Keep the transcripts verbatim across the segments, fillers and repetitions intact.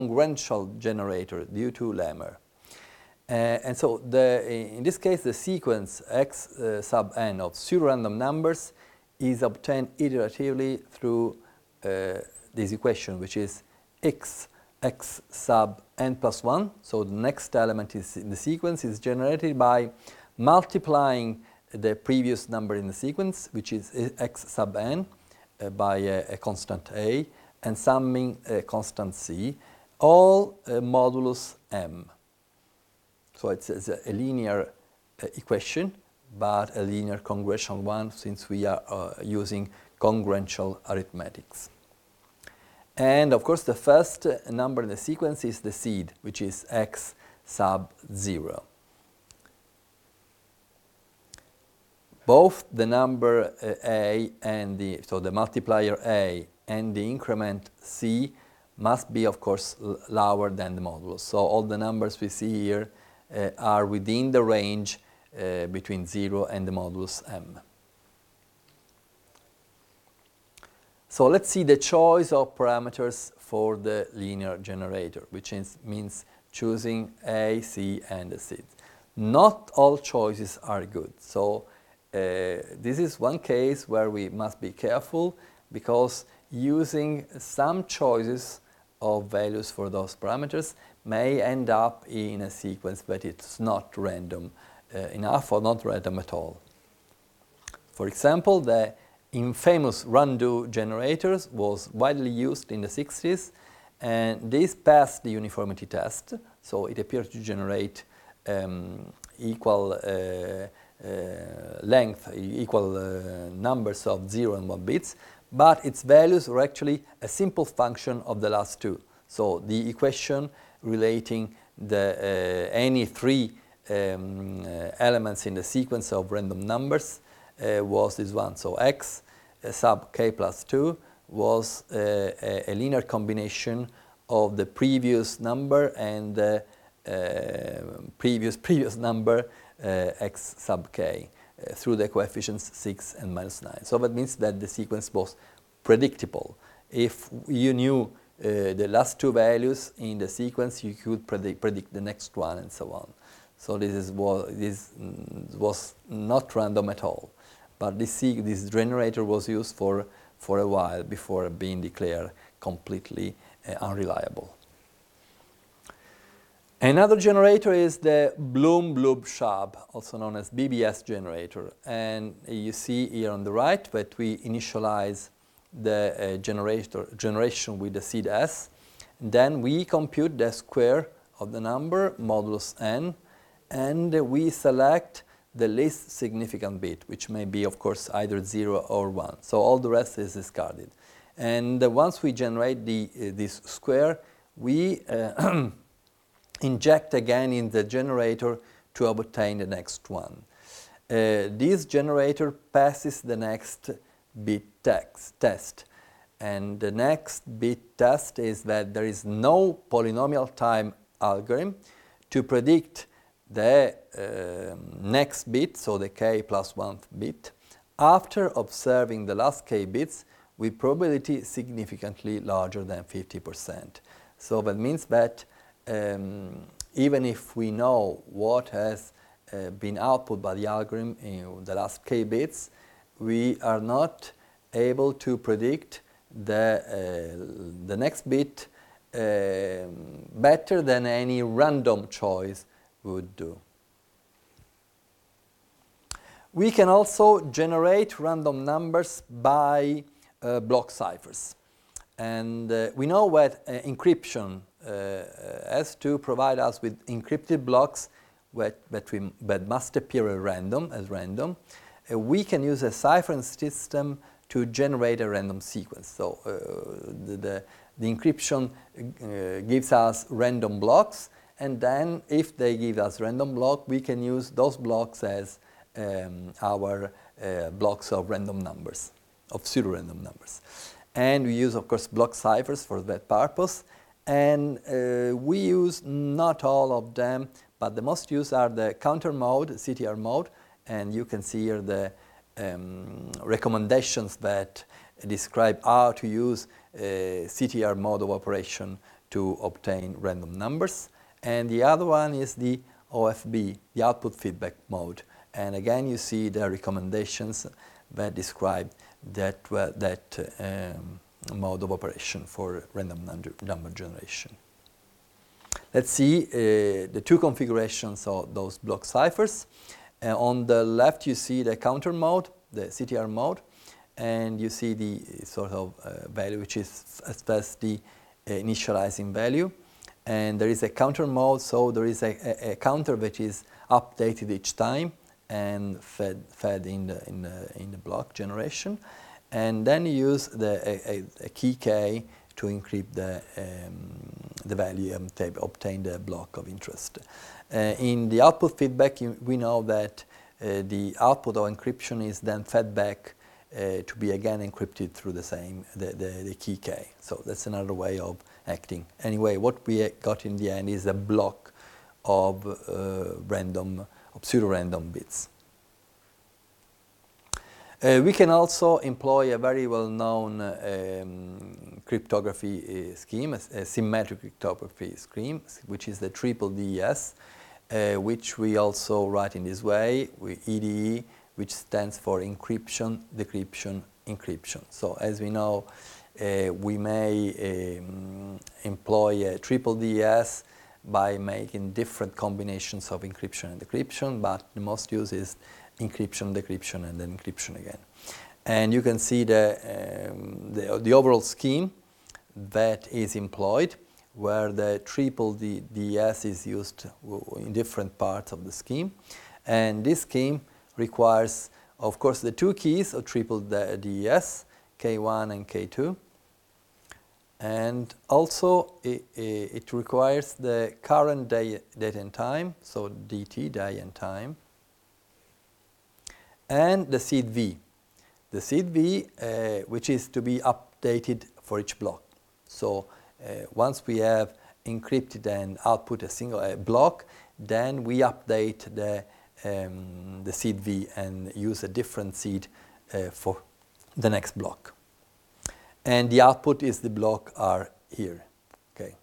congruential generator due to lemma. Uh, and so the, in this case, the sequence x uh, sub n of pseudo-random numbers is obtained iteratively through uh, this equation, which is x x sub n plus one. So the next element is in the sequence is generated by multiplying the previous number in the sequence, which is x sub n, uh, by a, a constant a, and summing a constant c, all uh, modulus m. So it's, it's a, a linear uh, equation, but a linear congruential one, since we are uh, using congruential arithmetics. And of course, the first uh, number in the sequence is the seed, which is x sub zero. Both the number uh, a and the, so the multiplier a and the increment c must be, of course, lower than the modulus. So all the numbers we see here uh, are within the range uh, between zero and the modulus m. So let's see the choice of parameters for the linear generator, which is, means choosing a, c, and the seeds. Not all choices are good. So uh, this is one case where we must be careful, because using some choices of values for those parameters may end up in a sequence that it's not random uh, enough or not random at all. For example, the infamous Randu generators was widely used in the sixties, and this passed the uniformity test, so it appeared to generate um, equal uh, uh, length, equal uh, numbers of zero and one bits, but its values were actually a simple function of the last two. So the equation relating the, uh, any three um, uh, elements in the sequence of random numbers Uh, was this one. So x uh, sub k plus two was uh, a, a linear combination of the previous number and the uh, previous previous number uh, x sub k uh, through the coefficients six and minus nine. So that means that the sequence was predictable. If you knew uh, the last two values in the sequence, you could predict, predict the next one and so on. So this, is, this was not random at all. But this, this generator was used for, for a while before being declared completely uh, unreliable. Another generator is the Bloom-Blub-Schab, also known as B B S generator. And you see here on the right that we initialize the uh, generator, generation with the seed S. And then we compute the square of the number, modulus n, and we select the least significant bit, which may be, of course, either zero or one. So all the rest is discarded. And uh, once we generate the, uh, this square, we uh, inject again in the generator to obtain the next one. Uh, this generator passes the next bit text, test. And the next bit test is that there is no polynomial time algorithm to predict the uh, next bit, so the k plus one bit, after observing the last k bits with probability significantly larger than fifty percent. So that means that um, even if we know what has uh, been output by the algorithm in the last k bits, we are not able to predict the, uh, the next bit uh, better than any random choice would do. We can also generate random numbers by uh, block ciphers. And uh, we know that uh, encryption uh, has to provide us with encrypted blocks that, that, we, that must appear at random, as random. Uh, we can use a ciphering system to generate a random sequence. So uh, the, the, the encryption uh, gives us random blocks, and then if they give us random block, we can use those blocks as um, our uh, blocks of random numbers, of pseudo-random numbers. And we use, of course, block ciphers for that purpose. And uh, we use not all of them, but the most used are the counter mode, C T R mode, and you can see here the um, recommendations that describe how to use uh, C T R mode of operation to obtain random numbers. And the other one is the O F B, the output feedback mode. And again, you see the recommendations that describe that, uh, that um, mode of operation for random number generation. Let's see uh, the two configurations of those block ciphers. Uh, on the left, you see the counter mode, the C T R mode, and you see the sort of uh, value, which is as the uh, initializing value. And there is a counter mode, so there is a, a, a counter which is updated each time and fed, fed in, the, in, the, in the block generation. And then you use the, a, a key K to encrypt the, um, the value and obtain the block of interest. Uh, in the output feedback, you, we know that uh, the output of encryption is then fed back uh, to be again encrypted through the same, the, the, the key K. So that's another way of acting. Anyway, what we got in the end is a block of uh, random, of pseudo-random bits. Uh, we can also employ a very well-known uh, um, cryptography uh, scheme, a, a symmetric cryptography scheme, which is the triple D E S, uh, which we also write in this way, with E D E, which stands for encryption, decryption, encryption. So as we know, uh, we may um, employ a triple D E S by making different combinations of encryption and decryption, but the most used is encryption, decryption, and then encryption again. And you can see the, um, the, the overall scheme that is employed, where the triple D E S is used in different parts of the scheme. And this scheme requires, of course, the two keys of triple D E S, K one and K two. And also it, it requires the current day, date and time, so D T, day and time, and the seed V. The seed V, uh, which is to be updated for each block. So uh, once we have encrypted and output a single uh, block, then we update the, um, the seed V and use a different seed uh, for the next block. And the output is the block R here. Okay.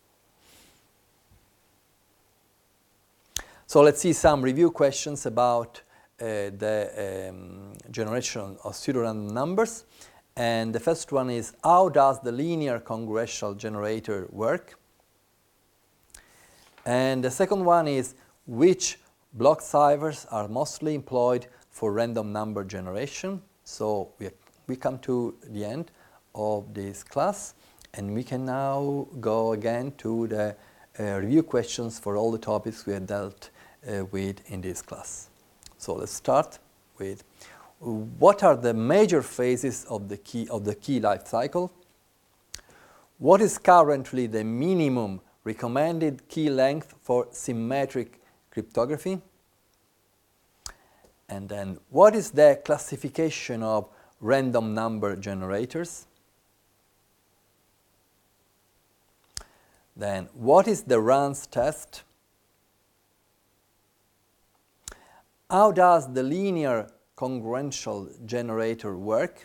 So let's see some review questions about Uh, the um, generation of pseudorandom numbers. And the first one is, how does the linear congruential generator work? And the second one is, which block ciphers are mostly employed for random number generation? So we, we come to the end of this class, and we can now go again to the uh, review questions for all the topics we have dealt uh, with in this class. So let's start with, what are the major phases of the key of the key life cycle? What is currently the minimum recommended key length for symmetric cryptography? And then, what is the classification of random number generators? Then, what is the runs test? How does the linear congruential generator work?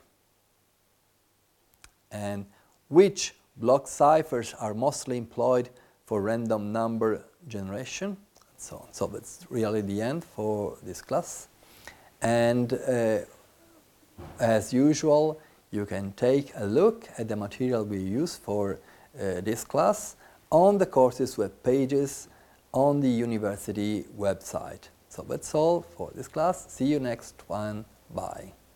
And which block ciphers are mostly employed for random number generation? And so on. So that's really the end for this class. And uh, as usual, you can take a look at the material we use for uh, this class on the courses web pages on the university website. So that's all for this class. See you next one. Bye.